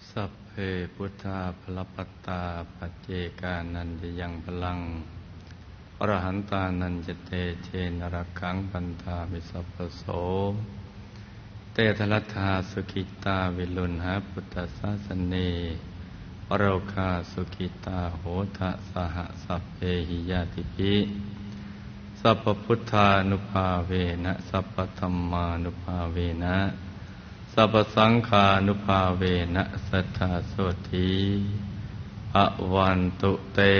สัพเพพุทธาภลปัตตาปัจเจกานันจะยังพลังอรหันตานันจะเตเชนรักขังปันธามิสัพพโสเตทลัทธาสุขิตาวิลุณหาพุทธศาสเนวโรคาสุขิตาโหทะสหสัพเพหิยาติภิสัพพพุทธานุภาเวนะสัพพธัมมานุภาเวนะสัพพสังฆานุภาเวนะสัทธาโสธีอวันตุเต